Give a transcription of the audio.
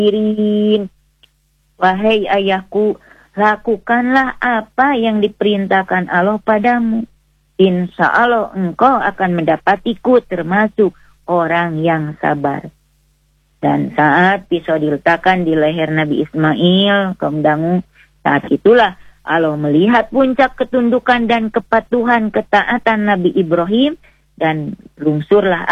sabirin. Wahai ayahku, lakukanlah apa yang diperintahkan Allah padamu. Insya Allah engkau akan mendapatiku termasuk orang yang sabar. Dan saat pisau diletakkan di leher Nabi Ismail, kaum dangu, saat itulah Allah melihat puncak ketundukan dan kepatuhan ketaatan Nabi Ibrahim dan lungsurlah